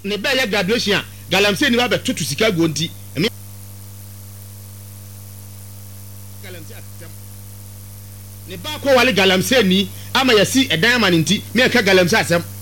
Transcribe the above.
ne ba ya graduation galamsey ni ba be tutu sika go nti galamsey atem ne ba ko wale galamsey ni ama yasi edan ma nti me ka galamsey asem